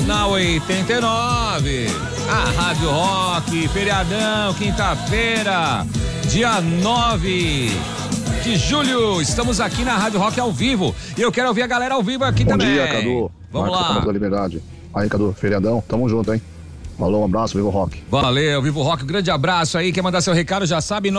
na 89, a Rádio Rock, feriadão, quinta-feira, dia 9 de julho, estamos aqui na Rádio Rock ao vivo, e eu quero ouvir a galera ao vivo aqui também. Bom dia, Cadu. Vamos lá. Da Liberdade. Aí, Cadu, feriadão, tamo junto, hein? Falou, um abraço, Vivo Rock. Valeu, Vivo Rock, um grande abraço aí. Quer mandar seu recado, já sabe,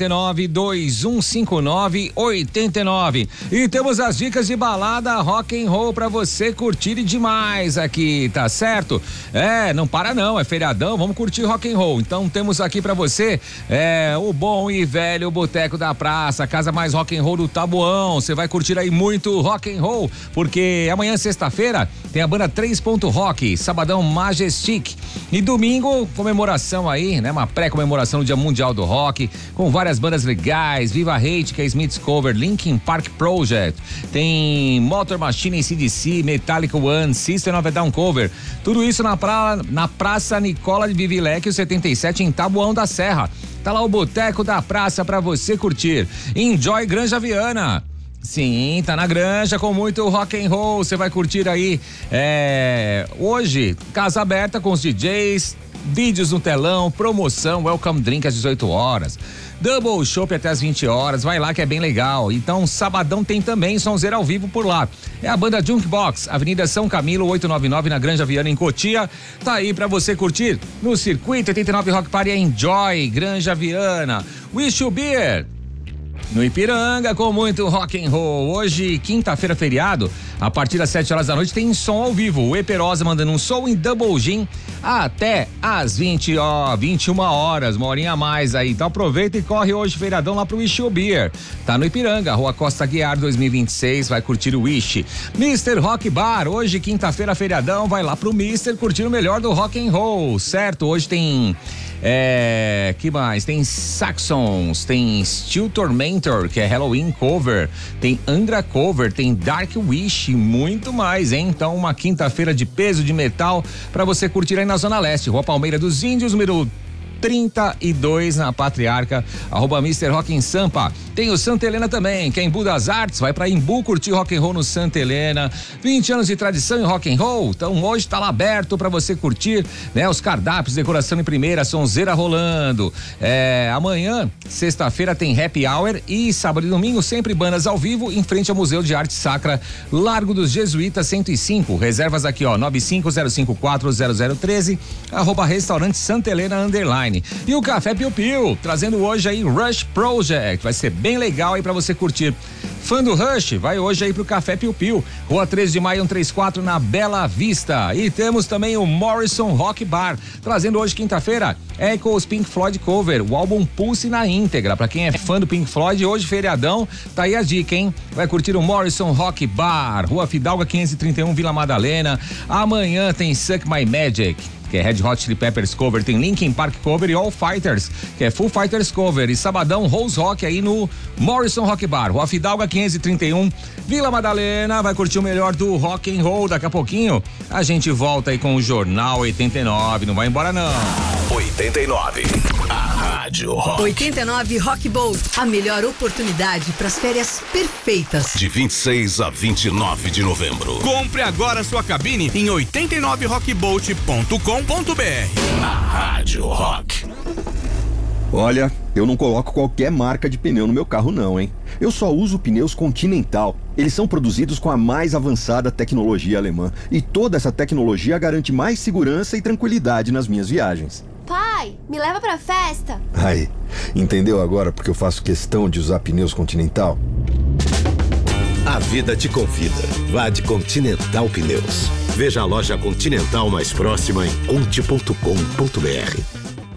989-2159-89. E temos as dicas de balada rock and roll pra você curtir demais aqui, tá certo? Não para não, é feriadão, vamos curtir rock and roll. Então temos aqui pra você o bom e velho Boteco da Praça, a casa mais rock and roll do Taboão. Você vai curtir aí muito rock and roll, porque amanhã, sexta-feira, tem a banda 3 Rock, sabadão Majestic. E domingo, comemoração aí, né? Uma pré-comemoração do Dia Mundial do Rock, com várias bandas legais, Viva Hate, que é Smith's Cover, Linkin Park Project, tem Motor Machine, AC/DC, Metallica One, System of a Down Cover, tudo isso na Praça Nicola de Vivilec, 77, em Taboão da Serra. Tá lá o Boteco da Praça pra você curtir. Enjoy Granja Viana. Sim, tá na Granja com muito rock and roll, você vai curtir aí, hoje, casa aberta com os DJs, vídeos no telão, promoção, welcome drink às 18 horas, double chopp até às 20 horas, vai lá que é bem legal. Então, sabadão tem também sonzeira ao vivo por lá, é a banda Junkbox, Avenida São Camilo 899 na Granja Viana em Cotia, tá aí pra você curtir no Circuito 89 Rock Party. Enjoy Granja Viana. Wish You Beer no Ipiranga com muito rock and roll. Hoje, quinta-feira, feriado, a partir das 7 horas da noite tem som ao vivo. O Eperosa mandando um som em Double Gin até às 21 horas, uma horinha a mais aí. Então aproveita e corre hoje, feriadão, lá pro Wish You Beer. Tá no Ipiranga, Rua Costa Guiar 2026, vai curtir o Wish. Mr. Rock Bar, hoje, quinta-feira, feriadão, vai lá pro Mister curtir o melhor do rock and roll, certo? Hoje tem que mais? Tem Saxons, tem Steel Tormentor, que é Halloween cover, tem Angra cover, tem Dark Wish, muito mais, hein? Então, uma quinta-feira de peso de metal pra você curtir aí na Zona Leste, Rua Palmeira dos Índios, número 32 na Patriarca, @Mr. Rock em Sampa. Tem o Santa Helena também, que é Embu das Artes, vai pra Embu curtir rock and roll no Santa Helena. 20 anos de tradição em rock and roll, então hoje tá lá aberto pra você curtir, né? Os cardápios, decoração em primeira, sonzeira rolando. Amanhã, sexta-feira, tem happy hour e sábado e domingo sempre bandas ao vivo em frente ao Museu de Arte Sacra, Largo dos Jesuítas 105. Reservas aqui, ó, 950540013, @Restaurante Santa Helena _. E o Café Piu Piu, trazendo hoje aí Rush Project, vai ser bem legal aí pra você curtir. Fã do Rush, vai hoje aí pro Café Piu Piu, Rua 13 de Maio 134, na Bela Vista. E temos também o Morrison Rock Bar, trazendo hoje, quinta-feira, Echoes Pink Floyd Cover, o álbum Pulse na íntegra. Pra quem é fã do Pink Floyd, hoje feriadão, tá aí a dica, hein? Vai curtir o Morrison Rock Bar, Rua Fidalga 531, Vila Madalena. Amanhã tem Suck My Magic, que é Red Hot Chili Peppers cover, tem Linkin Park cover e All Fighters, que é Full Fighters cover. E sabadão, Rose Rock aí no Morrison Rock Bar, Rua Fidalga 531, Vila Madalena. Vai curtir o melhor do rock and roll. Daqui a pouquinho a gente volta aí com o Jornal 89, não vai embora não. 89, a Rádio Rock. 89 Rock Boat, a melhor oportunidade para as férias perfeitas. De 26 a 29 de novembro. Compre agora sua cabine em 89rockboat.com.br. A Rádio Rock. Olha, eu não coloco qualquer marca de pneu no meu carro não, hein? Eu só uso pneus Continental. Eles são produzidos com a mais avançada tecnologia alemã. E toda essa tecnologia garante mais segurança e tranquilidade nas minhas viagens. Pai, me leva pra festa. Aí, entendeu agora porque eu faço questão de usar pneus Continental? A vida te convida. Vá de Continental Pneus. Veja a loja Continental mais próxima em conte.com.br.